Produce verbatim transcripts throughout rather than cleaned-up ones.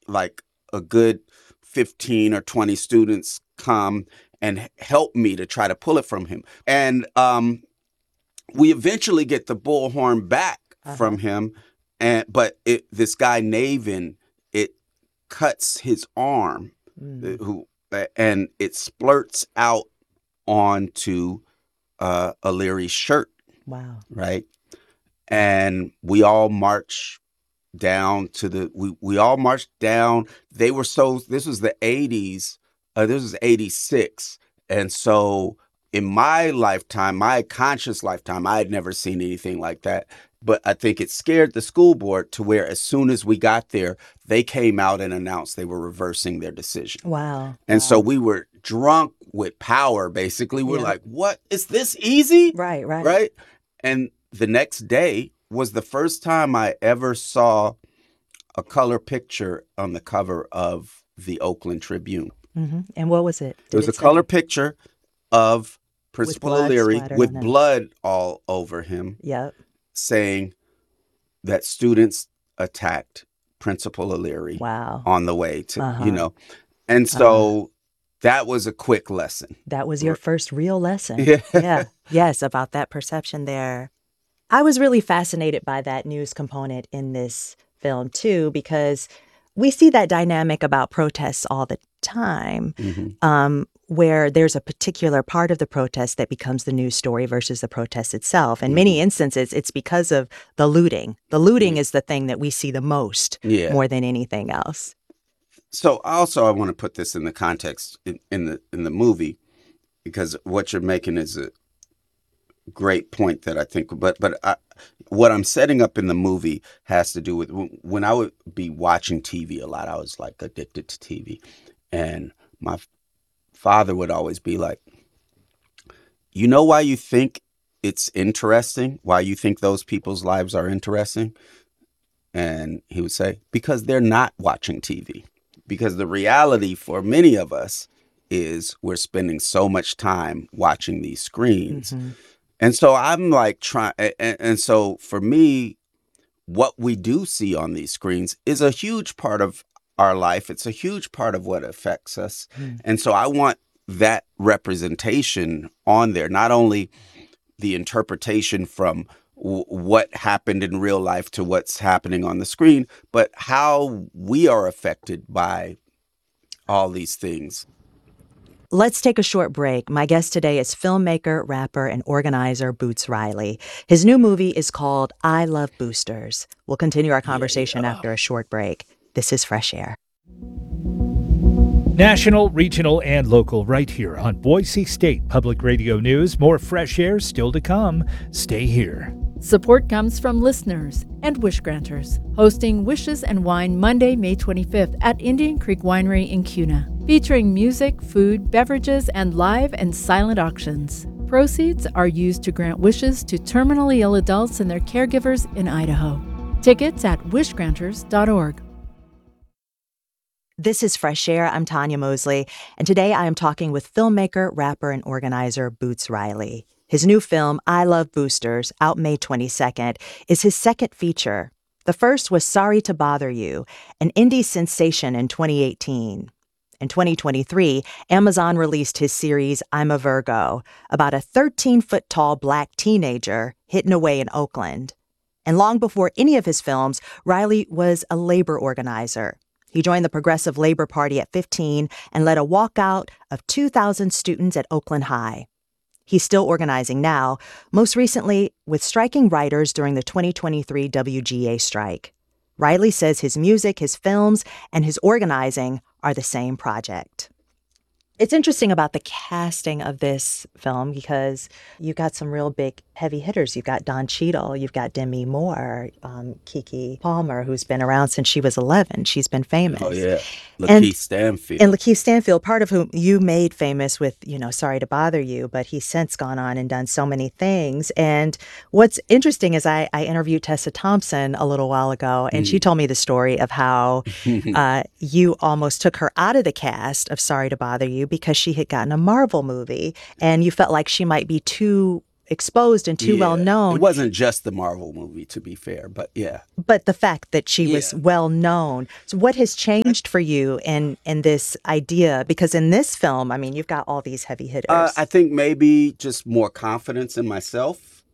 like a good fifteen or twenty students come and h- help me to try to pull it from him. And um, we eventually get the bullhorn back Uh-huh. from him. And but it this guy Navin, it cuts his arm, uh, Mm. who uh, and it splurts out onto uh, O'Leary's shirt, Wow. right? And we all march down to the we we all marched down. They were so this was the eighties. Uh, this was eighty-six. And so in my lifetime, my conscious lifetime, I had never seen anything like that. But I think it scared the school board to where as soon as we got there, they came out and announced they were reversing their decision. Wow. And so Wow. we were drunk with power, basically. We're Yeah. like, what? Is this easy? Right, right. Right? And the next day was the first time I ever saw a color picture on the cover of the Oakland Tribune. hmm And what was it? It Did was it a say? color picture of Principal blood O'Leary splattered with on him. blood all over him, Yep. saying that students attacked Principal O'Leary Wow. on the way to, Uh-huh. you know. And Uh-huh. so that was a quick lesson. That was your R- first real lesson. Yeah. Yeah. Yes, about that perception there. I was really fascinated by that news component in this film, too, because we see that dynamic about protests all the time, Mhm. um, where there's a particular part of the protest that becomes the news story versus the protest itself. In many Mhm. instances, it's because of the looting. The looting Yeah. is the thing that we see the most Yeah. more than anything else. So also I want to put this in the context in, in the in the movie, because what you're making is a great point that I think, but but I, what I'm setting up in the movie has to do with w- when I would be watching T V a lot. I was like addicted to T V, and my f- father would always be like, "You know why you think it's interesting? Why you think those people's lives are interesting?" And he would say, "Because they're not watching T V. Because the reality for many of us is we're spending so much time watching these screens." hmm And so I'm like trying, and, and so for me, what we do see on these screens is a huge part of our life. It's a huge part of what affects us. Mm. And so I want that representation on there, not only the interpretation from w- what happened in real life to what's happening on the screen, but how we are affected by all these things. Let's take a short break. My guest today is filmmaker, rapper, and organizer Boots Riley. His new movie is called I Love Boosters. We'll continue our conversation Yeah. after a short break. This is Fresh Air. National, regional, and local right here on Boise State Public Radio News. More Fresh Air still to come. Stay here. Support comes from listeners and wish granters, hosting Wishes and Wine Monday, May twenty-fifth at Indian Creek Winery in Kuna, featuring music, food, beverages, and live and silent auctions. Proceeds are used to grant wishes to terminally ill adults and their caregivers in Idaho. Tickets at wish granters dot org. This is Fresh Air. I'm Tanya Mosley, and today I am talking with filmmaker, rapper, and organizer Boots Riley. His new film, I Love Boosters, out May twenty-second, is his second feature. The first was Sorry to Bother You, an indie sensation in twenty eighteen. In twenty twenty-three, Amazon released his series I'm a Virgo, about a thirteen-foot-tall black teenager hidden away in Oakland. And long before any of his films, Riley was a labor organizer. He joined the Progressive Labor Party at fifteen and led a walkout of two thousand students at Oakland High. He's still organizing now, most recently with striking writers during the twenty twenty-three W G A strike. Riley says his music, his films, and his organizing are the same project. It's interesting about the casting of this film because you've got some real big heavy hitters. You've got Don Cheadle, you've got Demi Moore, um, Keke Palmer, who's been around since she was eleven. She's been famous. Oh, yeah. And- Lakeith Stanfield. And Lakeith Stanfield, part of whom you made famous with, you know, Sorry to Bother You, but he's since gone on and done so many things. And what's interesting is I, I interviewed Tessa Thompson a little while ago, and she told me the story of how uh, you almost took her out of the cast of Sorry to Bother You because she had gotten a Marvel movie, and you felt like she might be too exposed and too well Yeah. known. It wasn't just the Marvel movie, to be fair, but yeah. But the fact that she was Yeah. well known. So what has changed for you in in this idea? Because in this film, I mean, you've got all these heavy hitters. Uh, I think maybe just more confidence in myself.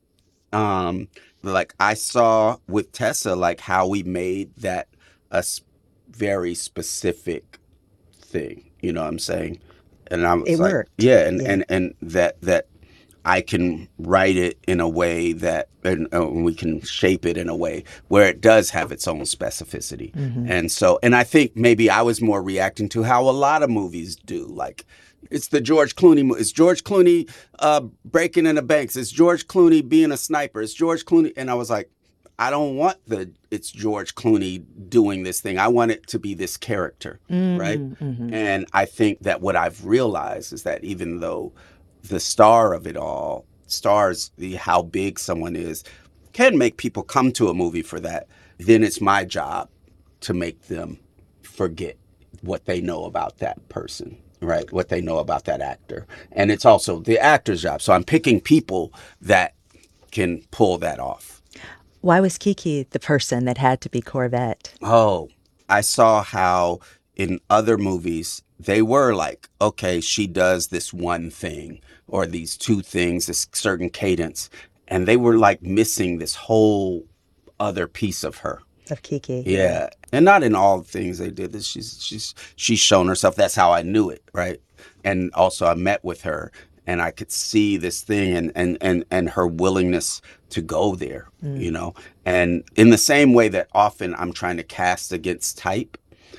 Um, like I saw with Tessa, like how we made that a s- very specific thing. You know what I'm saying? And I was It like, worked. yeah, and, Yeah. and and that that I can write it in a way that, and uh, we can shape it in a way where it does have its own specificity. Mhm. And so, and I think maybe I was more reacting to how a lot of movies do. Like, it's the George Clooney. mo- It's George Clooney uh, breaking into banks. It's George Clooney being a sniper. It's George Clooney, and I was like, I don't want the. It's George Clooney doing this thing. I want it to be this character, right? Mhm. And I think that what I've realized is that even though the star of it all, stars, the how big someone is, can make people come to a movie for that, then it's my job to make them forget what they know about that person, right? What they know about that actor. And it's also the actor's job. So I'm picking people that can pull that off. Why was Kiki the person that had to be Corvette? Oh, I saw how in other movies they were like, okay, she does this one thing or these two things, this certain cadence, and they were like missing this whole other piece of her. Of Kiki. Yeah, and not in all things they did this. She's she's she's shown herself. That's how I knew it, right? And also I met with her, and I could see this thing, and and and and her willingness to go there, Mm. you know. And in the same way that often I'm trying to cast against type,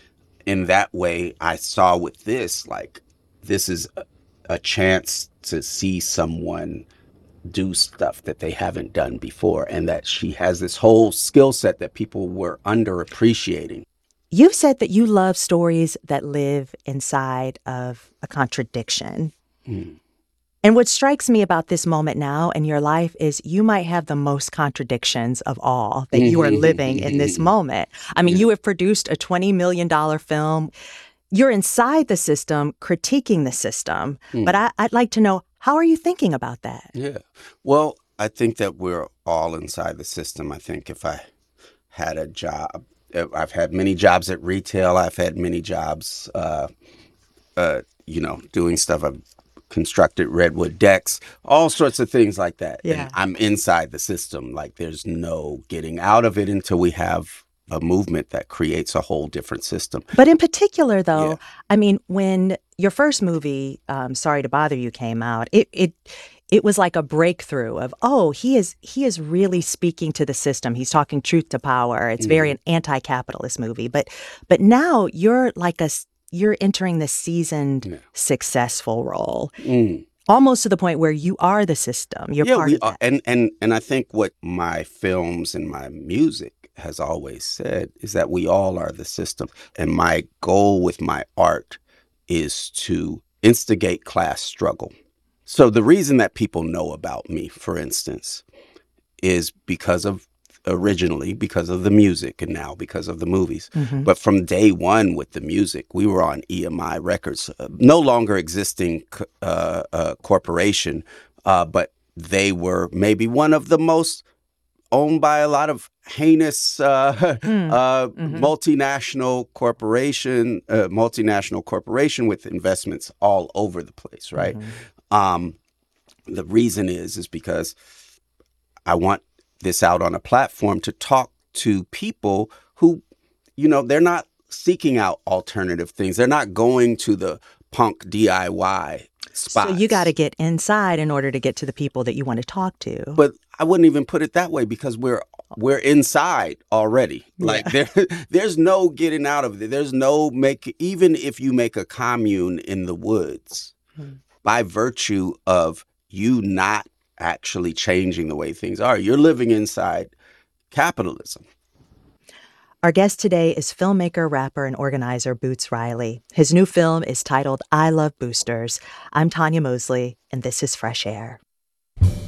in that way I saw with this, like, this is a, a chance to see someone do stuff that they haven't done before, and that she has this whole skill set that people were underappreciating. You've said that you love stories that live inside of a contradiction. Mm. And what strikes me about this moment now in your life is you might have the most contradictions of all that you are living in this moment. I mean, you have produced a twenty million dollars film. You're inside the system, critiquing the system. Mm. But I, I'd like to know, how are you thinking about that? Yeah. Well, I think that we're all inside the system. I think if I had a job, uh, I've had many jobs at retail. I've had many jobs, uh, uh, you know, doing stuff. I've constructed redwood decks, all sorts of things like that. Yeah. And I'm inside the system. Like, there's no getting out of it until we have a movement that creates a whole different system. But in particular, though, Yeah. I mean, when your first movie, um, Sorry to Bother You, came out, it it it was like a breakthrough of, oh, he is he is really speaking to the system. He's talking truth to power. It's very an anti-capitalist movie. But but now you're like a s- you're entering the seasoned, Yeah. successful role, Mm. almost to the point where you are the system. You're yeah, part we of are, that. and and and I think what my films and my music has always said is that we all are the system. And my goal with my art is to instigate class struggle. So the reason that people know about me, for instance, is because of originally because of the music, and now because of the movies. Mhm. But from day one with the music, we were on E M I Records, uh, no longer existing c- uh, uh, corporation, uh, but they were maybe one of the most owned by a lot of heinous uh, Mm. uh, Mhm. multinational corporation, uh, multinational corporation with investments all over the place, right? Mhm. Um, the reason is is because I want this out on a platform to talk to people who, you know, they're not seeking out alternative things. They're not going to the punk D I Y spots. So you got to get inside in order to get to the people that you want to talk to. But I wouldn't even put it that way, because we're we're inside already. Like, there, there's no getting out of it. There's no make. Even if you make a commune in the woods, Hmm. by virtue of you not actually changing the way things are, you're living inside capitalism. Our guest today is filmmaker, rapper, and organizer Boots Riley. His new film is titled I Love Boosters. I'm Tanya Mosley, and this is Fresh Air.